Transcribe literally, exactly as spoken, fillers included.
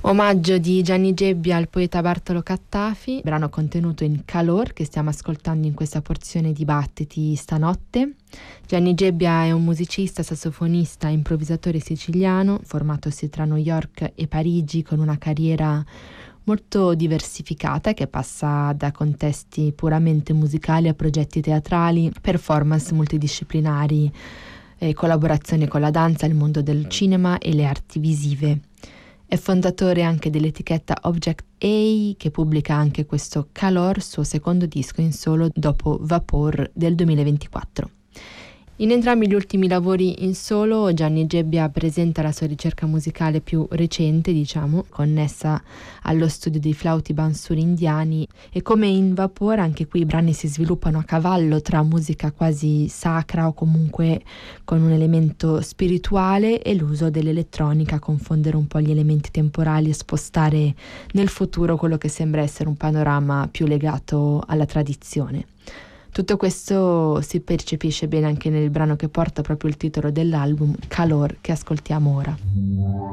Omaggio di Gianni Gebbia al poeta Bartolo Cattafi, brano contenuto in Calor che stiamo ascoltando in questa porzione di Battiti stanotte. Gianni Gebbia è un musicista, sassofonista, improvvisatore siciliano, formatosi tra New York e Parigi con una carriera molto diversificata che passa da contesti puramente musicali a progetti teatrali, performance multidisciplinari, e collaborazioni con la danza, il mondo del cinema e le arti visive. È fondatore anche dell'etichetta Object A, che pubblica anche questo Calor, suo secondo disco in solo dopo Vapor del duemilaventiquattro. In entrambi gli ultimi lavori in solo, Gianni Gebbia presenta la sua ricerca musicale più recente, diciamo, connessa allo studio dei flauti bansuri indiani, e come in Vapore anche qui i brani si sviluppano a cavallo tra musica quasi sacra o comunque con un elemento spirituale e l'uso dell'elettronica a confondere un po' gli elementi temporali e spostare nel futuro quello che sembra essere un panorama più legato alla tradizione. Tutto questo si percepisce bene anche nel brano che porta proprio il titolo dell'album, Calor, che ascoltiamo ora.